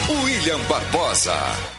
William Barbosa.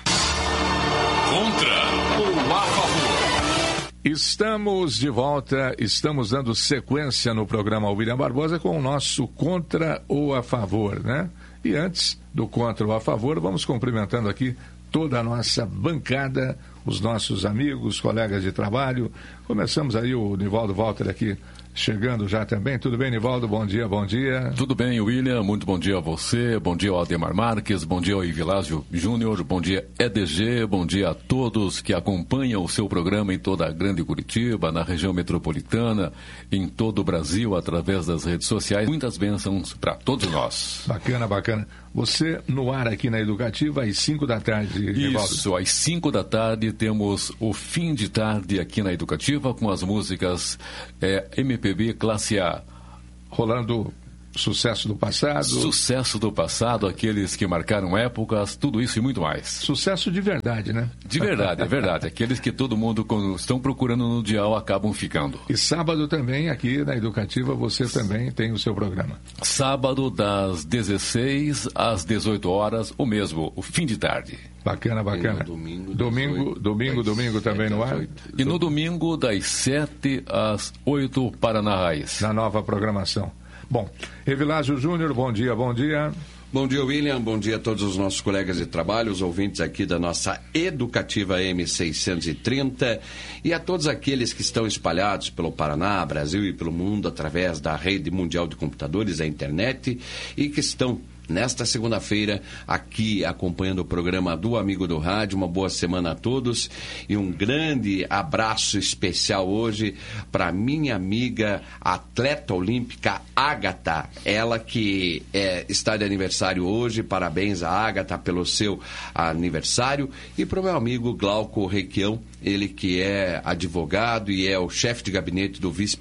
Contra ou a favor? Estamos de volta, estamos dando sequência no programa William Barbosa com o nosso contra ou a favor, né? E antes do contra ou a favor, vamos cumprimentando aqui toda a nossa bancada, os nossos amigos, colegas de trabalho. Começamos aí o Nivaldo Walter aqui, chegando já também. Tudo bem, Nivaldo? Bom dia, bom dia. Tudo bem, William. Muito bom dia a você. Bom dia ao Ademar Marques. Bom dia ao Evilásio Júnior. Bom dia, EDG. Bom dia a todos que acompanham o seu programa em toda a Grande Curitiba, na região metropolitana, em todo o Brasil, através das redes sociais. Muitas bênçãos para todos nós. Bacana, bacana. Você no ar aqui na Educativa às 5 da tarde, Nivaldo. Isso, às 5 da tarde temos o fim de tarde aqui na Educativa com as músicas MPB Classe A. Rolando sucesso do passado. Sucesso do passado, aqueles que marcaram épocas, tudo isso e muito mais. Sucesso de verdade, né? De verdade, é verdade. Aqueles que todo mundo, quando estão procurando no dial, acabam ficando. E sábado também, aqui na Educativa, você também tem o seu programa. Sábado, das 16 às 18 horas, o mesmo, o fim de tarde. Bacana, bacana. Domingo também no ar. E no domingo, das 7 às 8, Paraná Raiz. Na nova programação. Bom, Evilásio Júnior, bom dia, bom dia. Bom dia, William. Bom dia a todos os nossos colegas de trabalho, os ouvintes aqui da nossa Educativa M630 e a todos aqueles que estão espalhados pelo Paraná, Brasil e pelo mundo através da rede mundial de computadores, a internet, e que estão nesta segunda-feira, aqui acompanhando o programa do Amigo do Rádio. Uma boa semana a todos e um grande abraço especial hoje para minha amiga atleta olímpica Ágata, ela que está de aniversário hoje. Parabéns a Ágata pelo seu aniversário, e para o meu amigo Glauco Requião, ele que é advogado e é o chefe de gabinete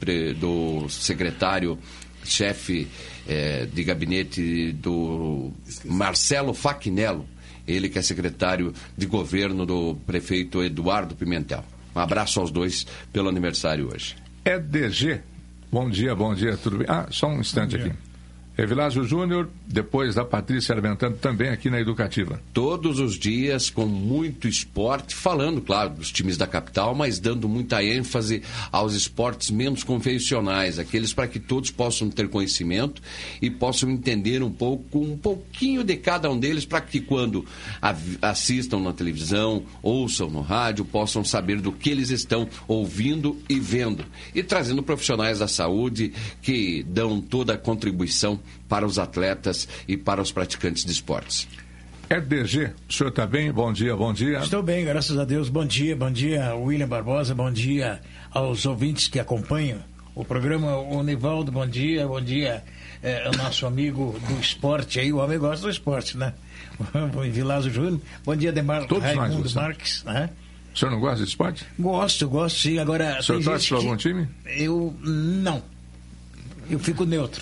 do secretário-chefe de gabinete do Marcelo Fachinello, ele que é secretário de governo do prefeito Eduardo Pimentel. Um abraço aos dois pelo aniversário hoje. EDG, bom dia, tudo bem? Só um instante aqui. Evilásio Júnior, depois da Patrícia Armentano, também aqui na Educativa. Todos os dias, com muito esporte, falando, claro, dos times da capital, mas dando muita ênfase aos esportes menos convencionais, aqueles para que todos possam ter conhecimento e possam entender um pouquinho de cada um deles, para que quando assistam na televisão, ouçam no rádio, possam saber do que eles estão ouvindo e vendo. E trazendo profissionais da saúde que dão toda a contribuição para os atletas e para os praticantes de esportes. EDG, o senhor está bem? Bom dia, bom dia. Estou bem, graças a Deus. Bom dia, William Barbosa. Bom dia aos ouvintes que acompanham o programa. O Nivaldo, bom dia. O nosso amigo do esporte aí, o homem gosta do esporte, né? O Evilásio Júnior. Bom dia, Raimundo Marques. Né? O senhor não gosta de esporte? Gosto, sim. Agora, o senhor torce para algum time? Eu não. Eu fico neutro.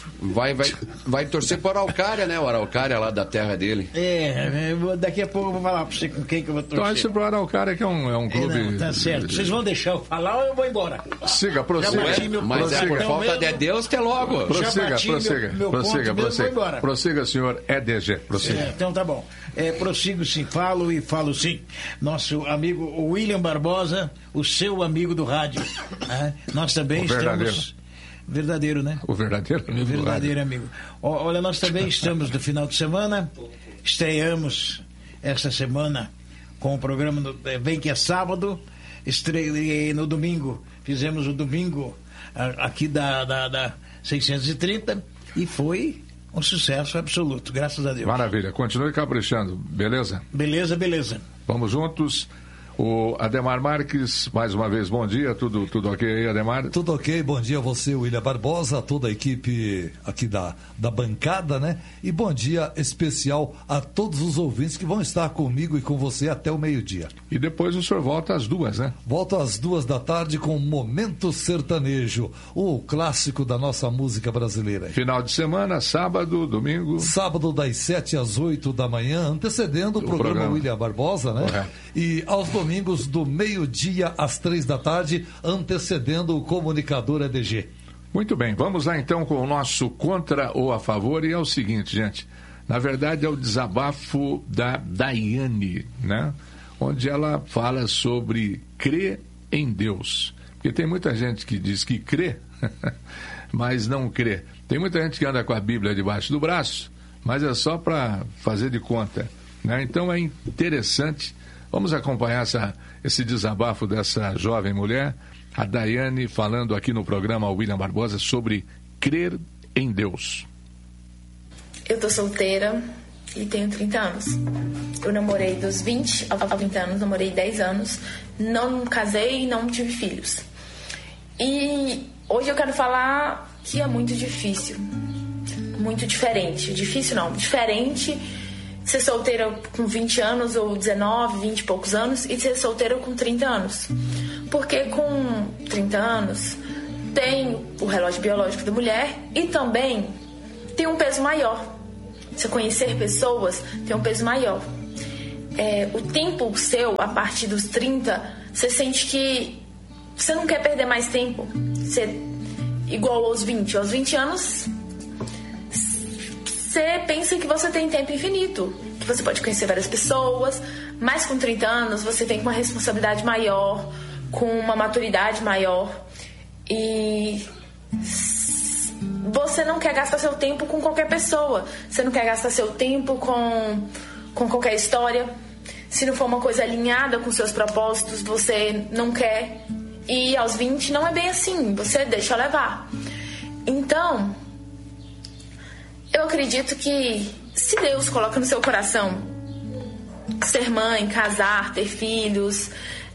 Vai torcer para o Araucária, né? O Araucária lá da terra dele. Daqui a pouco eu vou falar para você com quem que eu vou torcer. Torce para o Araucária, que é um clube... Não, tá certo. Vocês vão deixar eu falar ou eu vou embora? Siga, prossiga. Mas é por falta de Deus que é logo. Prossiga, senhor EDG. Prossiga. Então tá bom. Prossigo sim, falo sim. Nosso amigo William Barbosa, o seu amigo do rádio. Nós também estamos... Verdadeiro, né? O verdadeiro amigo. Verdadeiro amigo. Olha, nós também estamos no final de semana. Estreamos esta semana com o programa Vem que é sábado. Estreiei no domingo. Fizemos o domingo aqui da 630 e foi um sucesso absoluto, graças a Deus. Maravilha. Continue caprichando, beleza? Beleza. Vamos juntos. O Ademar Marques, mais uma vez, bom dia, tudo ok aí, Ademar? Tudo ok, bom dia a você, William Barbosa, a toda a equipe aqui da bancada, né? E bom dia especial a todos os ouvintes que vão estar comigo e com você até o meio-dia. E depois o senhor volta às 2, né? Volto às 2 da tarde com Momento Sertanejo, o clássico da nossa música brasileira. Final de semana, sábado, domingo? Sábado das 7 às 8 da manhã, antecedendo o programa William Barbosa, né? Correto. E aos domingos do meio-dia às 3 da tarde, antecedendo o comunicador EDG. Muito bem, vamos lá então com o nosso contra ou a favor, e é o seguinte, gente, Na verdade, é o desabafo da Daiane, né? Onde ela fala sobre crer em Deus. Porque tem muita gente que diz que crê, mas não crê. Tem muita gente que anda com a Bíblia debaixo do braço, mas é só para fazer de conta, né? Então é interessante. Vamos acompanhar esse desabafo dessa jovem mulher, a Daiane, falando aqui no programa William Barbosa sobre crer em Deus. Eu tô solteira e tenho 30 anos. Eu namorei dos 20 aos 30 anos, namorei 10 anos, não casei e não tive filhos. E hoje eu quero falar que é muito difícil, muito diferente. Difícil não, diferente ser solteira com 20 anos ou 19, 20 e poucos anos e ser solteira com 30 anos. Porque com 30 anos tem o relógio biológico da mulher e também tem um peso maior. Você conhecer pessoas tem um peso maior. O tempo seu, a partir dos 30, você sente que você não quer perder mais tempo. Você, igual aos 20. Aos 20 anos, você pensa que você tem tempo infinito, que você pode conhecer várias pessoas, mas com 30 anos você tem uma responsabilidade maior, com uma maturidade maior e você não quer gastar seu tempo com qualquer pessoa, você não quer gastar seu tempo com qualquer história. Se não for uma coisa alinhada com seus propósitos, você não quer. E aos 20 não é bem assim, você deixa levar. Então, eu acredito que se Deus coloca no seu coração ser mãe, casar, ter filhos,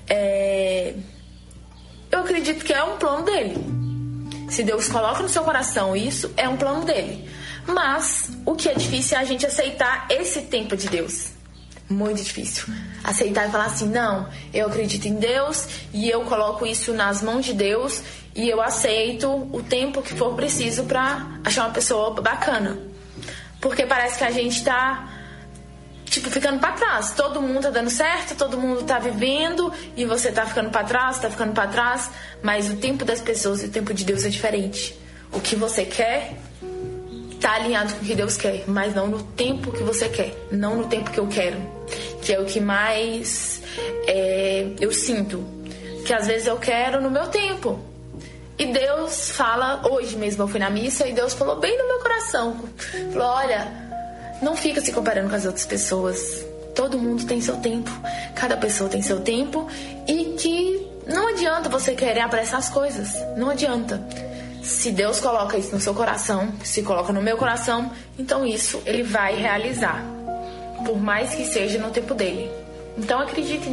eu acredito que é um plano dele. Se Deus coloca no seu coração isso, é um plano dele. Mas o que é difícil é a gente aceitar esse tempo de Deus. Muito difícil. Aceitar e falar assim, não, eu acredito em Deus e eu coloco isso nas mãos de Deus e eu aceito o tempo que for preciso pra achar uma pessoa bacana. Porque parece que a gente tá ficando pra trás. Todo mundo tá dando certo, todo mundo tá vivendo e você tá ficando pra trás, mas o tempo das pessoas e o tempo de Deus é diferente. O que você quer tá alinhado com o que Deus quer, mas não no tempo que você quer, não no tempo que eu quero, que é o que mais eu sinto, que às vezes eu quero no meu tempo. E Deus fala, hoje mesmo eu fui na missa e Deus falou bem no meu coração, falou, olha, não fica se comparando com as outras pessoas, todo mundo tem seu tempo, cada pessoa tem seu tempo e que não adianta você querer apressar as coisas, não adianta. Se Deus coloca isso no seu coração, se coloca no meu coração, então isso ele vai realizar, por mais que seja no tempo dele. Então acredite em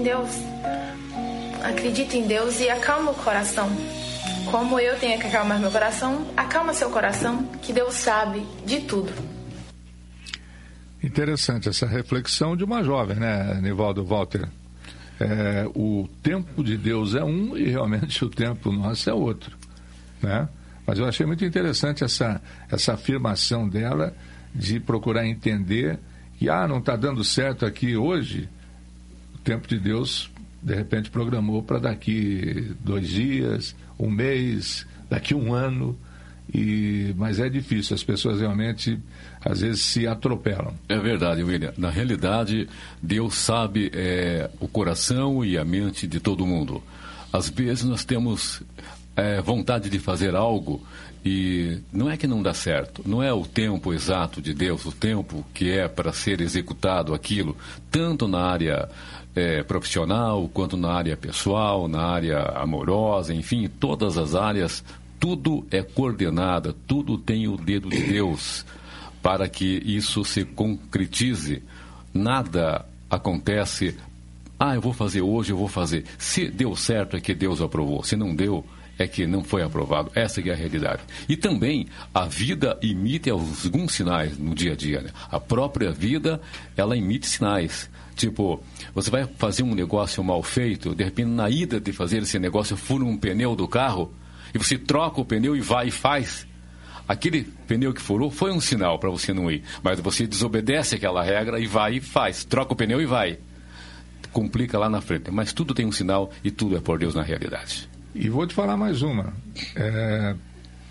Deus e acalma o coração. Como eu tenho que acalmar meu coração, acalma seu coração, que Deus sabe de tudo. Interessante essa reflexão de uma jovem, né, Nivaldo Walter? O tempo de Deus é um e realmente o tempo nosso é outro, né? Mas eu achei muito interessante essa afirmação dela de procurar entender que, não está dando certo aqui hoje, o tempo de Deus, de repente, programou para daqui 2 dias, 1 mês, daqui 1 ano, mas é difícil, as pessoas realmente, às vezes, se atropelam. É verdade, William. Na realidade, Deus sabe o coração e a mente de todo mundo. Às vezes nós temos vontade de fazer algo e não é que não dá certo, não é o tempo exato de Deus, o tempo que é para ser executado aquilo, tanto na área profissional, quanto na área pessoal, na área amorosa, enfim, todas as áreas, tudo é coordenado, tudo tem o dedo de Deus para que isso se concretize. Nada acontece, eu vou fazer hoje, eu vou fazer. Se deu certo é que Deus aprovou, se não deu, é que não foi aprovado. Essa que é a realidade. E também a vida emite alguns sinais no dia a dia, né? A própria vida, ela emite sinais. Tipo, você vai fazer um negócio mal feito, de repente na ida de fazer esse negócio fura um pneu do carro e você troca o pneu e vai e faz. Aquele pneu que furou foi um sinal para você não ir, mas você desobedece aquela regra e vai e faz. Troca o pneu e vai. Complica lá na frente. Mas tudo tem um sinal e tudo é por Deus na realidade. E vou te falar mais uma.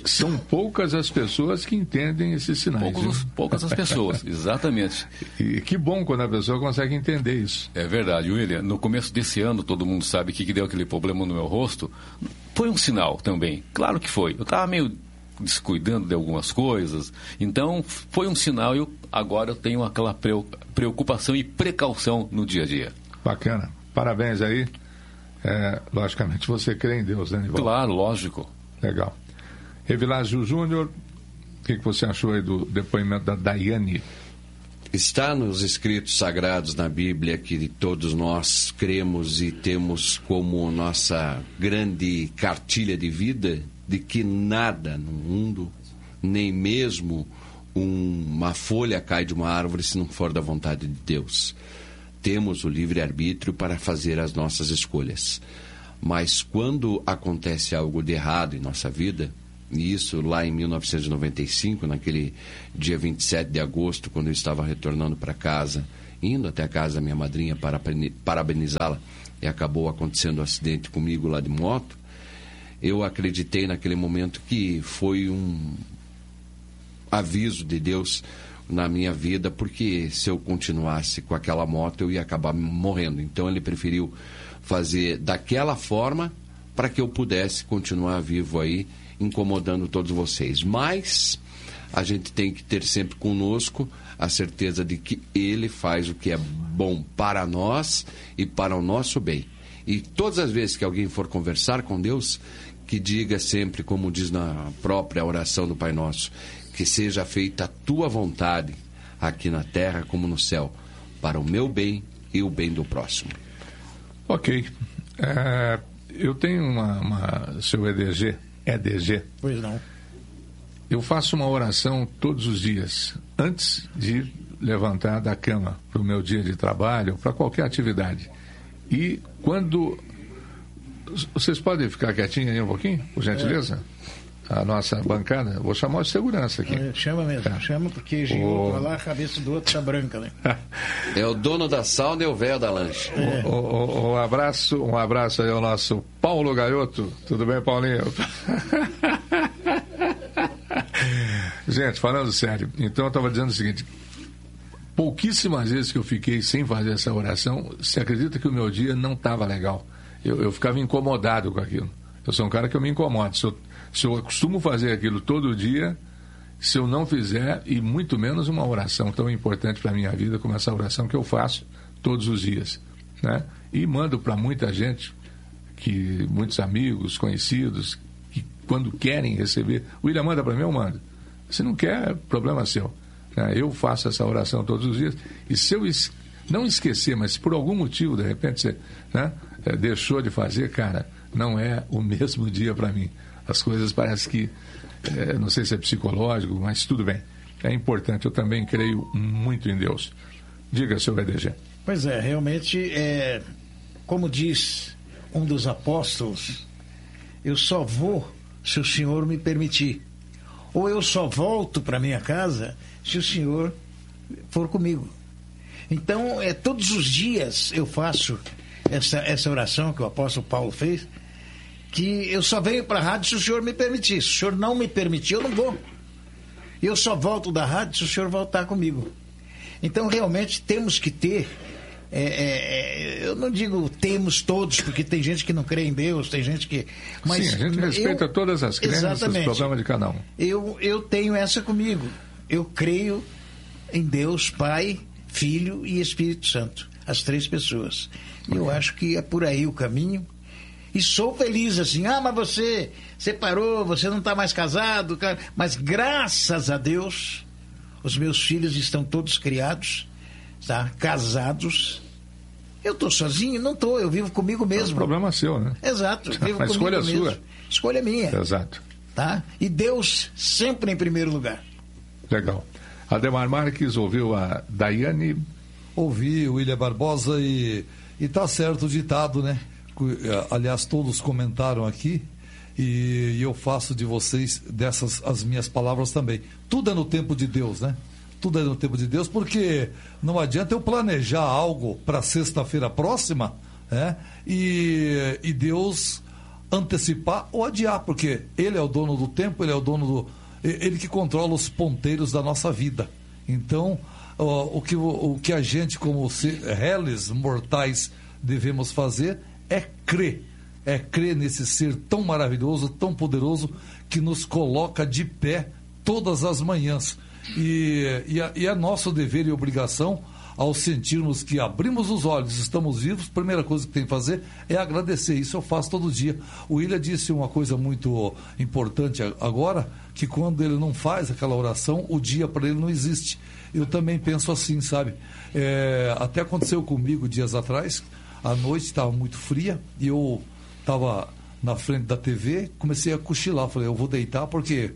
São poucas as pessoas que entendem esses sinais. Poucas as pessoas, exatamente. E que bom quando a pessoa consegue entender isso. É verdade, William. No começo desse ano, todo mundo sabe que deu aquele problema no meu rosto. Foi um sinal também. Claro que foi. Eu estava meio descuidando de algumas coisas. Então, foi um sinal e agora eu tenho aquela preocupação e precaução no dia a dia. Bacana. Parabéns aí. Logicamente, você crê em Deus, né, Nivaldo? Claro, lógico. Legal. Evilásio Júnior, o que você achou aí do depoimento da Daiane? Está nos escritos sagrados na Bíblia que todos nós cremos e temos como nossa grande cartilha de vida de que nada no mundo, nem mesmo uma folha cai de uma árvore se não for da vontade de Deus. Temos o livre-arbítrio para fazer as nossas escolhas. Mas quando acontece algo de errado em nossa vida, e isso lá em 1995, naquele dia 27 de agosto, quando eu estava retornando para casa, indo até a casa da minha madrinha para parabenizá-la, e acabou acontecendo um acidente comigo lá de moto, eu acreditei naquele momento que foi um aviso de Deus na minha vida, porque se eu continuasse com aquela moto eu ia acabar morrendo. Então ele preferiu fazer daquela forma para que eu pudesse continuar vivo aí, incomodando todos vocês. Mas a gente tem que ter sempre conosco a certeza de que ele faz o que é bom para nós e para o nosso bem. E todas as vezes que alguém for conversar com Deus, que diga sempre, como diz na própria oração do Pai Nosso, que seja feita a tua vontade aqui na terra como no céu, para o meu bem e o bem do próximo. Ok. Eu tenho seu EDG. Pois não. Eu faço uma oração todos os dias, antes de levantar da cama para o meu dia de trabalho, para qualquer atividade. E quando... Vocês podem ficar quietinhos aí um pouquinho, por gentileza? A nossa bancada, vou chamar de segurança aqui. Chama mesmo, chama, porque chegou pra lá, a cabeça do outro tá branca, né? É o dono da sauna e o velho da lancha. Um abraço aí ao nosso Paulo Gaioto. Tudo bem, Paulinho? Gente, falando sério, então eu estava dizendo o seguinte: pouquíssimas vezes que eu fiquei sem fazer essa oração, você acredita que o meu dia não estava legal? Eu ficava incomodado com aquilo. Eu sou um cara que eu me incomodo. Se eu costumo fazer aquilo todo dia, se eu não fizer, e muito menos uma oração tão importante para a minha vida como essa oração que eu faço todos os dias, né? E mando para muita gente, muitos amigos, conhecidos, que quando querem receber, o William manda para mim, eu mando. Se não quer, problema seu, né? Eu faço essa oração todos os dias, e se eu não esquecer, mas se por algum motivo, de repente, você, né, deixou de fazer, cara, não é o mesmo dia para mim. As coisas parecem que, não sei se é psicológico, mas tudo bem. É importante, eu também creio muito em Deus. Diga, seu EDG. Pois é, realmente, como diz um dos apóstolos, eu só vou se o Senhor me permitir. Ou eu só volto para minha casa se o Senhor for comigo. Então, todos os dias eu faço essa oração que o apóstolo Paulo fez, que eu só venho para a rádio se o senhor me permitir. Se o senhor não me permitir, eu não vou. Eu só volto da rádio se o senhor voltar comigo. Então, realmente, temos que ter... eu não digo temos todos, porque tem gente que não crê em Deus, tem gente que... Mas sim, a gente respeita todas as crenças, o problema de cada um. Eu tenho essa comigo. Eu creio em Deus, Pai, Filho e Espírito Santo. As três pessoas. E eu acho que é por aí o caminho. E sou feliz assim, mas você separou, você não está mais casado, cara. Mas graças a Deus, os meus filhos estão todos criados, tá? Casados. Eu estou sozinho? Não estou, eu vivo comigo mesmo. É um problema seu, né? Exato, eu vivo a escolha é sua. Escolha minha. Exato. Tá? E Deus sempre em primeiro lugar. Legal. Ademar Marques, ouviu a Daiane? Ouvi o William Barbosa e tá certo o ditado, né? Aliás, todos comentaram aqui e eu faço de vocês dessas as minhas palavras também. Tudo é no tempo de Deus, né? Tudo é no tempo de Deus, porque não adianta eu planejar algo para sexta-feira próxima, né? E Deus antecipar ou adiar, porque ele é o dono do tempo, ele é o dono ele que controla os ponteiros da nossa vida. Então, o que a gente, como réis mortais, devemos fazer é crer nesse ser tão maravilhoso, tão poderoso, que nos coloca de pé todas as manhãs. E é nosso dever e obrigação, ao sentirmos que abrimos os olhos, estamos vivos, a primeira coisa que tem que fazer é agradecer. Isso eu faço todo dia. O William disse uma coisa muito importante agora, que quando ele não faz aquela oração, o dia para ele não existe. Eu também penso assim, sabe? Até aconteceu comigo dias atrás, a noite estava muito fria e eu estava na frente da TV, comecei a cochilar, falei, eu vou deitar porque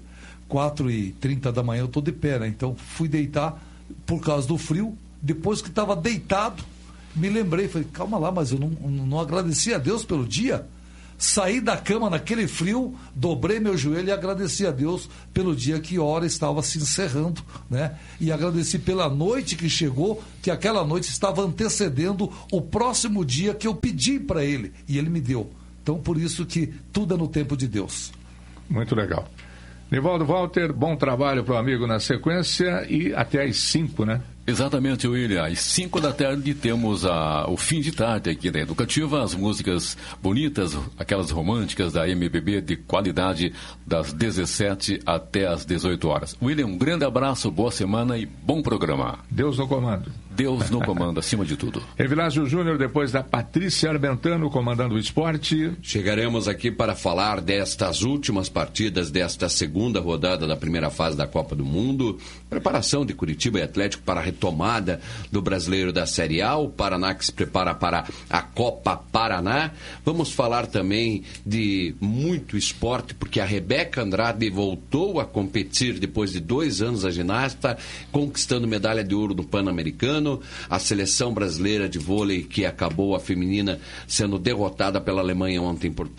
4h30 da manhã eu estou de pé, né? Então fui deitar por causa do frio. Depois que estava deitado, me lembrei, falei, calma lá, mas eu não agradeci a Deus pelo dia. Saí da cama naquele frio, dobrei meu joelho e agradeci a Deus pelo dia que a hora estava se encerrando, né? E agradeci pela noite que chegou, que aquela noite estava antecedendo o próximo dia que eu pedi para Ele, e Ele me deu. Então, por isso que tudo é no tempo de Deus. Muito legal. Nivaldo Walter, bom trabalho para o amigo na sequência e até às 5, né? Exatamente, William. Às 5 da tarde temos o fim de tarde aqui da Educativa, as músicas bonitas, aquelas românticas da MPB de qualidade, das 17 até as 18 horas. William, um grande abraço, boa semana e bom programa. Deus no comando. Deus no comando, acima de tudo. Evilásio Júnior, depois da Patrícia Arbentano, comandando o esporte. Chegaremos aqui para falar destas últimas partidas desta segunda rodada da primeira fase da Copa do Mundo. Preparação de Curitiba e Atlético para a retomada do Brasileiro da Série A. O Paraná que se prepara para a Copa Paraná. Vamos falar também de muito esporte, porque a Rebeca Andrade voltou a competir depois de 2 anos a ginasta, conquistando medalha de ouro no Pan-Americano. A seleção brasileira de vôlei, que acabou a feminina sendo derrotada pela Alemanha ontem por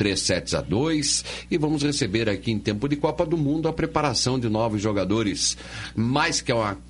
3-2. E vamos receber aqui em tempo de Copa do Mundo a preparação de novos jogadores. Mais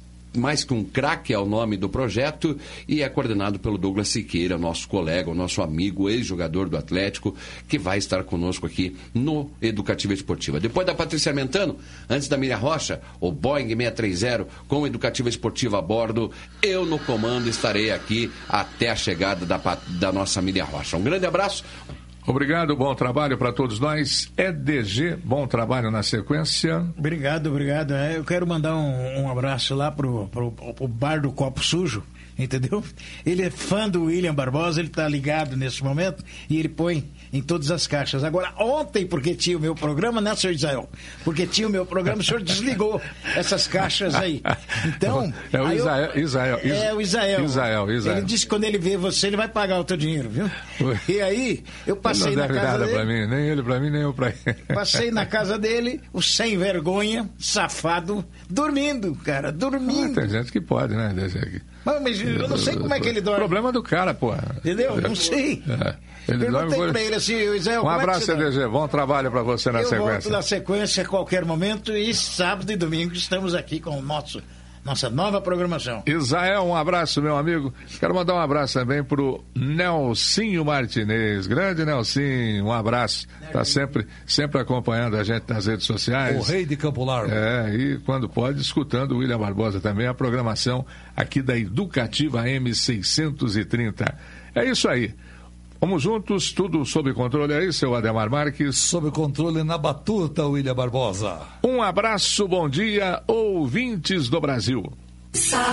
que um craque é o nome do projeto, e é coordenado pelo Douglas Siqueira, nosso colega, o nosso amigo, ex-jogador do Atlético, que vai estar conosco aqui no Educativa Esportiva. Depois da Patrícia Mentano, antes da Miriam Rocha, o Boeing 630 com Educativa Esportiva a bordo, eu no comando estarei aqui até a chegada da nossa Miriam Rocha. Um grande abraço. Obrigado, bom trabalho para todos nós. EDG, bom trabalho na sequência. Obrigado. Eu quero mandar um abraço lá pro Bar do Copo Sujo, entendeu? Ele é fã do William Barbosa, ele está ligado nesse momento e ele põe em todas as caixas. Agora, ontem, porque tinha o meu programa, né, senhor Isael? Porque tinha o meu programa, o senhor desligou essas caixas aí. Então... É o Isael. É o Isael. Ele disse que quando ele vê você, ele vai pagar o teu dinheiro, viu? E aí, eu passei na casa dele... Não deve nada pra mim, nem ele pra mim, nem eu pra ele. Passei na casa dele, o sem vergonha, safado, dormindo, cara, dormindo. Tem gente que pode, né? Mas eu não sei como é que ele dorme. Problema do cara, pô. Entendeu? Não sei. Perguntei pra ele assim, Israel, um abraço, EDG. Bom trabalho pra você na sequência. Eu volto na sequência a qualquer momento, e sábado e domingo estamos aqui com nossa nova programação. Israel, um abraço, meu amigo. Quero mandar um abraço também pro Nelsinho Martinez. Grande Nelsinho, um abraço. Tá sempre acompanhando a gente nas redes sociais. O rei de Campo Largo. E quando pode, escutando o William Barbosa também, a programação aqui da Educativa M630. É isso aí. Vamos juntos, tudo sob controle aí, seu Ademar Marques. Sob controle na batuta, William Barbosa. Um abraço, bom dia, ouvintes do Brasil.